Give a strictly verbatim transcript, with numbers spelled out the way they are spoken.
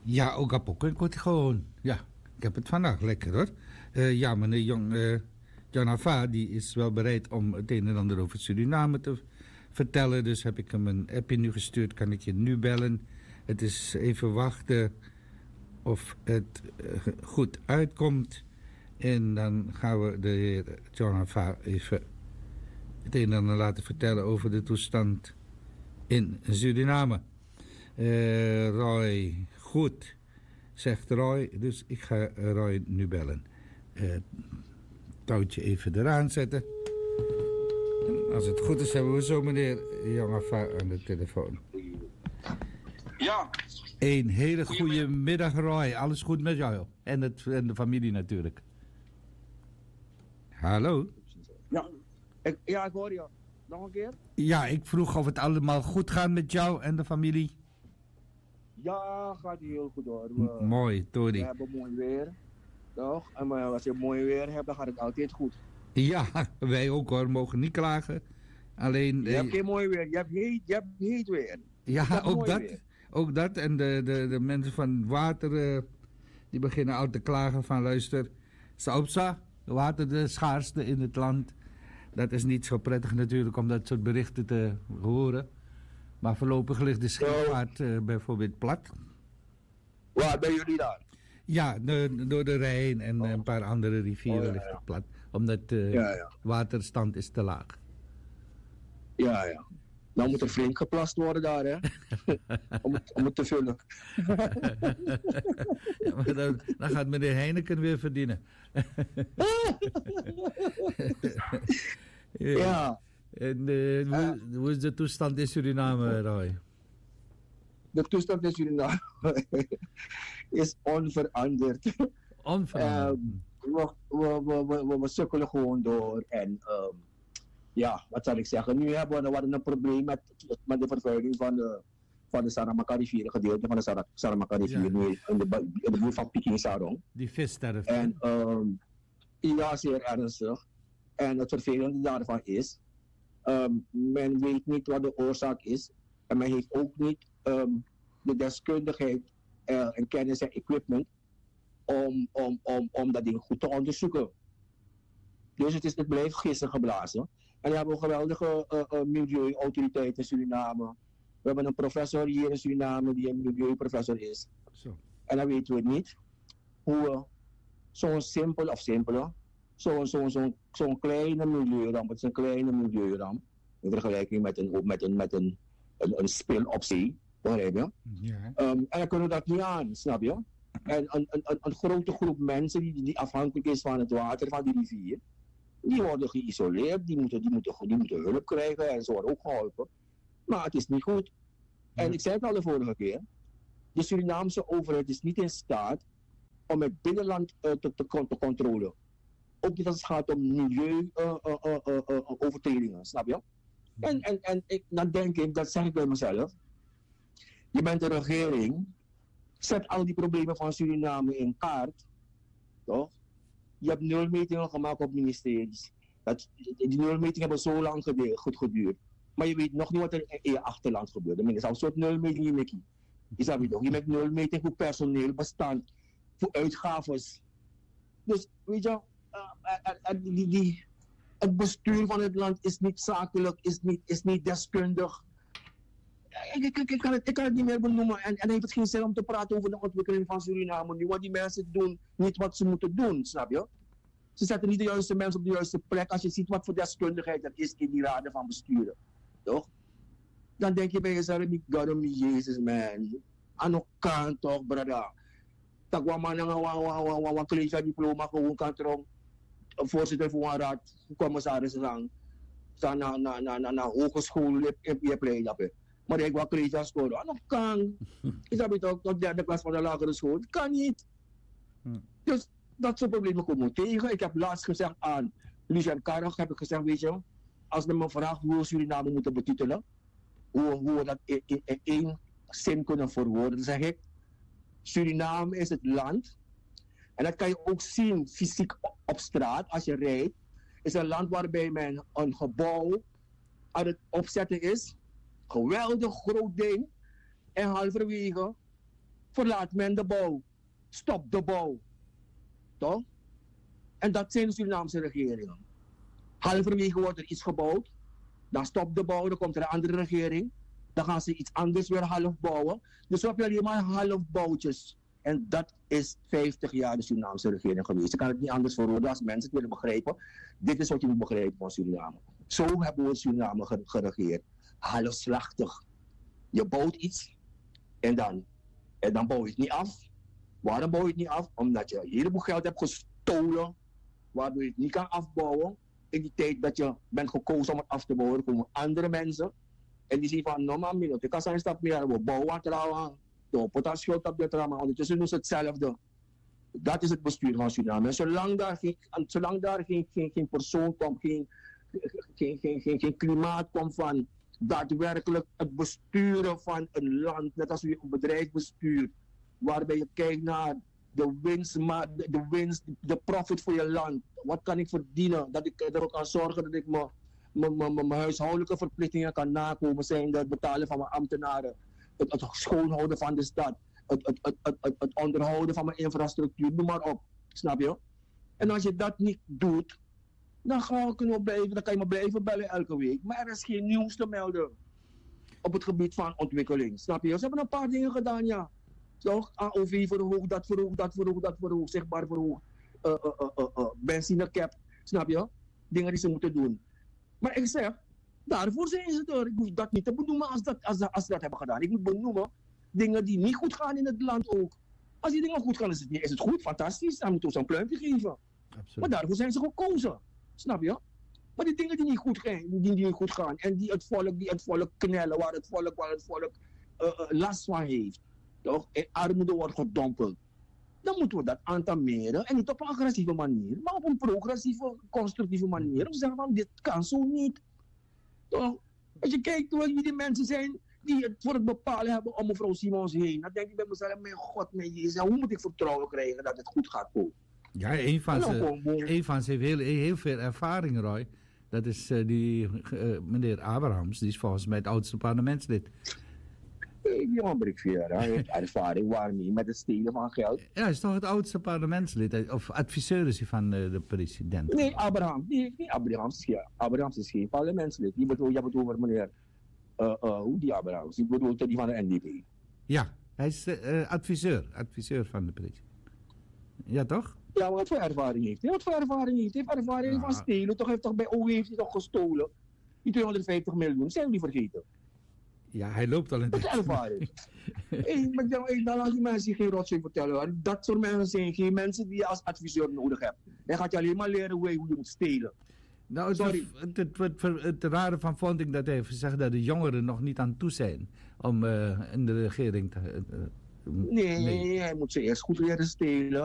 Ja, ook apokken komt gewoon. Ja, ik heb het vandaag lekker hoor. Uh, ja, meneer Jong, uh, Janava, die is wel bereid om het een en ander over Suriname te vertellen. Dus heb ik hem een appje nu gestuurd, kan ik je nu bellen. Het is even wachten of het uh, goed uitkomt. En dan gaan we de heer Janava even het een en ander laten vertellen over de toestand in Suriname. Uh, Roy, goed, zegt Roy. Dus ik ga Roy nu bellen. Uh, touwtje even eraan zetten. En als het goed is, hebben we zo meneer Janava aan de telefoon. Ja. Een hele goede middag, Roy. Alles goed met jou? En, het, en de familie natuurlijk. Hallo? Ja, ik, ja, ik hoor je. Nog een keer? Ja, ik vroeg of het allemaal goed gaat met jou en de familie. Ja, gaat heel goed hoor. We, M- mooi, Tori. We hebben mooi weer. Toch? En als je mooi weer hebt, dan gaat het altijd goed. Ja, wij ook hoor. Mogen niet klagen. Alleen... Je hebt geen mooi weer. Je hebt heet, je hebt heet weer. Ja, ook dat. Weer. Ook dat. En de, de, de mensen van water, uh, die beginnen al te klagen van luister, Saupsa, water de schaarste in het land. Dat is niet zo prettig natuurlijk om dat soort berichten te horen. Maar voorlopig ligt de scheepvaart uh, bijvoorbeeld plat. Waar ben jullie daar? Ja, de, door de Rijn en oh. een paar andere rivieren oh, ja, ligt het ja. plat. Omdat de uh, ja, ja. waterstand is te laag. Ja, ja. Nou moet er flink geplast worden daar, hè? om, het, om het te vullen. Ja, maar dan, dan gaat meneer Heineken weer verdienen. ja. ja. En uh, hoe, uh, hoe is de toestand in Suriname, Roy? De toestand in Suriname is onveranderd. Onveranderd? Uh, we, we, we, we, we sukkelen gewoon door en... Um, ja, wat zal ik zeggen? Nu hebben we, we hadden een probleem met, met de vervuiling van de, van de Saramaka-rivier, een gedeelte van de Saramaka-rivier, ja. nu in de, in de buurt van Peking Sarong. Die vissterf. En um, ja, zeer ernstig. En het vervelende daarvan is, um, men weet niet wat de oorzaak is. En men heeft ook niet um, de deskundigheid uh, en kennis en equipment om, om, om, om dat ding goed te onderzoeken. Dus het, is, het blijft gisteren geblazen. En we hebben een geweldige uh, uh, milieuautoriteit in Suriname. We hebben een professor hier in Suriname die een milieuprofessor is. Zo. En dan weten we niet hoe we zo'n simpel of simpele, zo'n zo, zo, zo kleine milieuramp, het is een kleine milieuramp, in vergelijking met een, met een, met een, een, een spil op zee, begrijp je? Ja. Um, en dan kunnen we dat niet aan, snap je? En een, een, een, een grote groep mensen die, die afhankelijk is van het water van die rivier, die worden geïsoleerd, die moeten, die, moeten, die moeten hulp krijgen en ze worden ook geholpen. Maar het is niet goed. En ik zei het al de vorige keer, de Surinaamse overheid is niet in staat om het binnenland uh, te, te, te controleren. Ook niet als het gaat om milieu-overtredingen, uh, uh, uh, uh, snap je? En, en, en ik, dan denk ik, dat zeg ik bij mezelf, je bent de regering, zet al die problemen van Suriname in kaart, toch? Je hebt nulmetingen gemaakt op ministeries. Dat, die nulmetingen hebben zo lang gedeeld, goed geduurd. Maar je weet nog niet wat er in je achterland gebeurt. Er is al een soort nulmeting in Mickey. Je weet toch? Je met nulmeting voor personeel, bestand, voor uitgaves. Dus weet je, uh, uh, uh, die, die, het bestuur van het land is niet zakelijk, is niet, is niet deskundig. Ik, ik, ik, ik, kan het, ik kan het niet meer benoemen. En, en heeft het geen zin om te praten over de ontwikkeling van Suriname nu. Want die mensen doen niet wat ze moeten doen, snap je? Ze zetten niet de juiste mensen op de juiste plek. Als je ziet wat voor deskundigheid er is in die raden van besturen. Toch? Dan denk je bij jezelf, niet God om Jezus, man. Aan de kant toch, brada. Dat we man een collega diploma gewoon kan erom. Voorzitter van een raad, commissaris aan. Staan naar na, na, na, na hogeschool, je hebt leid. Maar ik wil collega scoren. Aan de kant. Is dat toch tot derde klas van de lagere school? Dat kan niet. Dus dat soort problemen komen tegen. Ik heb laatst gezegd aan Lucien Karag, heb ik gezegd, weet je, als men me vraagt hoe we Suriname moeten betitelen, hoe, hoe we dat in, in, in één zin kunnen verwoorden, dan zeg ik, Suriname is het land, en dat kan je ook zien fysiek op, op straat, als je rijdt, is een land waarbij men een gebouw aan het opzetten is, geweldig groot ding, en halverwege verlaat men de bouw. Stop de bouw. Toch? En dat zijn de Surinaamse regeringen. Halverwege wordt er iets gebouwd. Dan stopt de bouw, dan komt er een andere regering. Dan gaan ze iets anders weer half bouwen. Dus we hebben alleen maar halfbouwtjes. En dat is vijftig jaar de Surinaamse regering geweest. Je kan het niet anders verwoorden als mensen het willen begrijpen. Dit is wat je moet begrijpen van Suriname. Zo hebben we Suriname geregeerd. Halfslachtig. Je bouwt iets en dan, en dan bouw je het niet af. Waarom bouw je het niet af? Omdat je een heleboel geld hebt gestolen, waardoor je het niet kan afbouwen. In die tijd dat je bent gekozen om het af te bouwen, komen andere mensen. En die zeggen van, no man, ik kan zijn stap meer, we bouwen trouwens. De potentieel op de trauma, ondertussen doen ze hetzelfde. Dat is het bestuur van Suriname. En zolang daar geen, zolang daar geen, geen, geen persoon komt, geen, geen, geen, geen, geen klimaat komt van daadwerkelijk het besturen van een land, net als je een bedrijf bestuurt, waarbij je kijkt naar de winst, maar de, de winst, de profit voor je land. Wat kan ik verdienen? Dat ik ervoor kan zorgen dat ik mijn huishoudelijke verplichtingen kan nakomen, zijn het betalen van mijn ambtenaren, het, het schoonhouden van de stad, het, het, het, het, het, het onderhouden van mijn infrastructuur, noem maar op. Snap je? En als je dat niet doet, dan, gaan we, kunnen we blijven, dan kan je me blijven bellen elke week. Maar er is geen nieuws te melden op het gebied van ontwikkeling. Snap je? Ze hebben een paar dingen gedaan, ja. Toch? A O V verhoogd, dat verhoogd, dat verhoogd, dat verhoogd, zichtbaar verhoogd. Uh, uh, uh, uh, uh, benzinecap, snap je? Dingen die ze moeten doen. Maar ik zeg, daarvoor zijn ze er. Ik hoef dat niet te benoemen als, dat, als, als ze dat hebben gedaan. Ik moet benoemen dingen die niet goed gaan in het land ook. Als die dingen goed gaan, is het, is het goed, fantastisch. Dan moeten we ze een pluimpje geven. Absoluut. Maar daarvoor zijn ze gekozen. Snap je? Maar die dingen die niet goed gaan, die, die niet goed gaan en die het volk, die het volk knellen, waar het volk, waar het volk uh, uh, last van heeft, toch? En armoede wordt gedompeld. Dan moeten we dat aantameren en niet op een agressieve manier, maar op een progressieve, constructieve manier. Om te zeggen van dit kan zo niet. Toch? Als je kijkt wie die mensen zijn die het voor het bepalen hebben om mevrouw Simons heen, dan denk ik bij mezelf, mijn God, mijn Jezus, hoe moet ik vertrouwen krijgen dat het goed gaat komen? Ja, een van ze, een van ze heeft heel, heel veel ervaring, Roy. Dat is uh, die uh, meneer Abrahams, die is volgens mij het oudste parlementslid. Jongen Brikvier, hij heeft ervaring waarmee met het stelen van geld. Ja, hij is toch het oudste parlementslid, of adviseur is hij van uh, de president. Nee, Abraham, nee, nee Abrahams, is geen, Abrahams is geen parlementslid. Je bedoelt, je bedoelt over meneer, uh, uh, hoe die Abrahams, je bedoelt die van de N D P. Ja, hij is uh, adviseur, adviseur van de president. Ja, toch? Ja, wat voor ervaring heeft hij? Wat voor ervaring heeft hij? Hij heeft ervaring ja. van stelen. Toch heeft toch bij O E heeft hij toch gestolen? Die tweehonderdvijftig miljoen, zijn we niet vergeten? Ja, hij loopt al in de... Wat ervaring? hey, maar dan, dan laat die mensen geen rotzooi vertellen. Dat soort mensen zijn geen mensen die je als adviseur nodig hebt. Dan gaat je alleen maar leren hoe je, hoe je moet stelen. Nou, het, Sorry. Het, het, het, het, het rare van vond ik dat hij heeft gezegd dat de jongeren nog niet aan toe zijn om uh, in de regering te... Uh, nee, nee, hij moet ze eerst goed leren stelen.